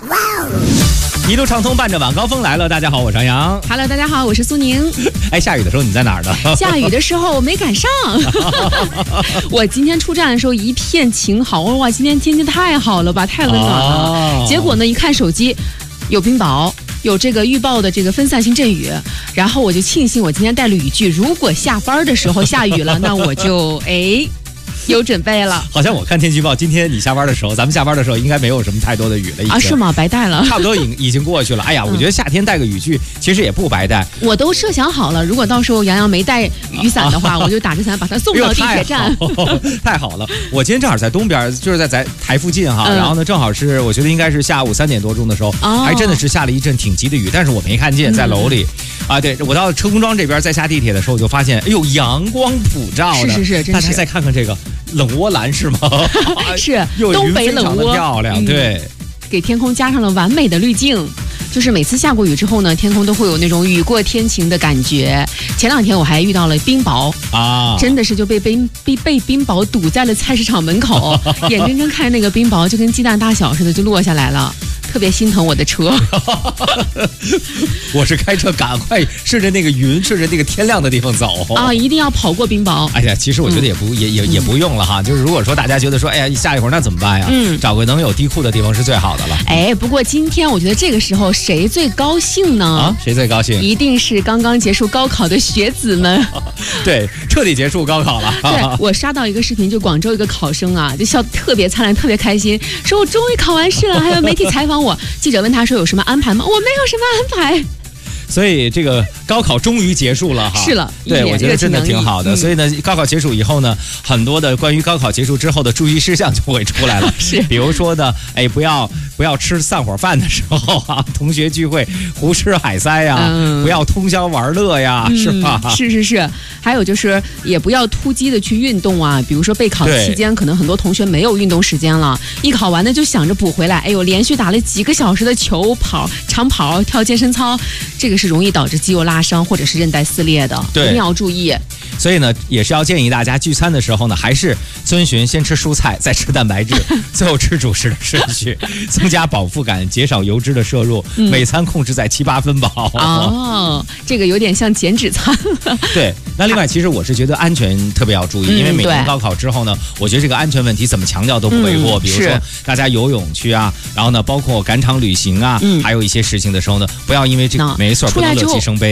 一路畅通，伴着晚高峰来了。大家好，我是杨洋。 Hello， 大家好，我是苏宁。 哎，下雨的时候你在哪儿呢？ 下雨的时候我没赶上。我今天出站的时候一片晴好，哇，今天天气太好了吧，太温暖了。结果呢，一看手机，有冰雹。有这个预报的这个分散性阵雨，然后我就庆幸我今天带了雨具，如果下班的时候下雨了，那我就有准备了。 好像我看天气预报，今天你下班的时候，咱们下班的时候应该没有什么太多的雨了。 啊，是吗？白带了， 差不多已经过去了。哎呀，我觉得夏天带个雨具其实也不白带。 我都设想好了，如果到时候杨洋没带雨伞的话，我就打着伞把他送到地铁站。 太好了！我今天正好在东边，就是在咱台附近哈。然后呢，正好是我觉得应该是下午3点多钟的时候，还真的是下了一阵挺急的雨，但是我没看见，在楼里。啊，对，我到车公庄这边在下地铁的时候，我就发现，哎呦，阳光普照的。 是， 大家再看看这个冷窝蓝是吗？ 是东北冷窝， 漂亮，对， 给天空加上了完美的滤镜。就是每次下过雨之后呢，天空都会有那种雨过天晴的感觉。前2天我还遇到了冰雹啊，真的是就被冰雹堵在了菜市场门口，眼睁睁看那个冰雹就跟鸡蛋大小似的就落下来了。特别心疼我的车。 我是开车赶快顺着那个云，顺着那个天亮的地方走啊！一定要跑过冰雹。 哎呀，其实我觉得也不用了哈。就是如果说大家觉得说，哎呀，下一会儿那怎么办呀？找个能有地库的地方是最好的了。 哎，不过今天我觉得这个时候谁最高兴呢？ 啊，谁最高兴？ 一定是刚刚结束高考的学子们。 对，彻底结束高考了。 对，我刷到一个视频，就广州一个考生啊，就笑得特别灿烂，特别开心，说我终于考完试了。还有媒体采访我，记者问他说有什么安排吗？我没有什么安排。 所以这个高考终于结束了哈， 是了， 对，我觉得真的挺好的。所以呢，高考结束以后呢，很多的关于高考结束之后的注意事项就会出来了。 是， 比如说呢，哎，不要吃散伙饭的时候啊，同学聚会胡吃海塞呀，不要通宵玩乐呀，是吧？ 是。还有就是也不要突击的去运动啊，比如说备考期间，可能很多同学没有运动时间了，一考完呢就想着补回来，哎呦，连续打了几个小时的球跑、长跑、跳健身操，这个是容易导致肌肉拉伤或者是韧带撕裂的，一定要注意。 所以呢，也是要建议大家聚餐的时候呢，还是遵循先吃蔬菜，再吃蛋白质，最后吃主食的顺序，增加饱腹感，减少油脂的摄入，每餐控制在7、8分饱。 哦，这个有点像减脂餐。 对，那另外其实我是觉得安全特别要注意，因为每年高考之后呢，我觉得这个安全问题怎么强调都不为过。比如说大家游泳去啊，然后呢，包括赶场旅行啊，还有一些事情的时候呢，不要因为这个没错不能乐极生悲。